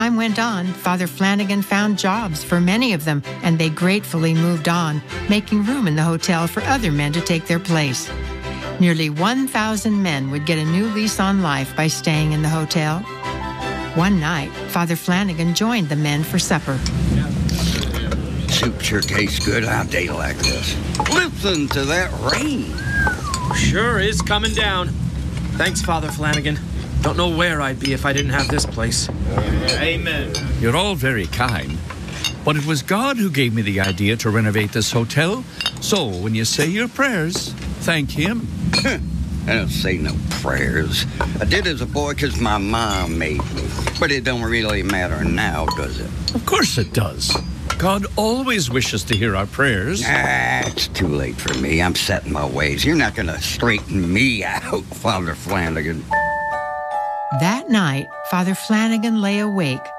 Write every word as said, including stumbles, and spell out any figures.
time went on, Father Flanagan found jobs for many of them, and they gratefully moved on, making room in the hotel for other men to take their place. Nearly one thousand men would get a new lease on life by staying in the hotel. One night, Father Flanagan joined the men for supper. Soup sure tastes good on a day like this. Listen to that rain. Sure is coming down. Thanks, Father Flanagan. Don't know where I'd be if I didn't have this place. Amen. You're all very kind, but it was God who gave me the idea to renovate this hotel. So when you say your prayers, thank Him. I don't say no prayers. I did as a boy because my mom made me. But it don't really matter now, does it? Of course it does. God always wishes to hear our prayers. Ah, it's too late for me. I'm set in my ways. You're not going to straighten me out, Father Flanagan. That night, Father Flanagan lay awake,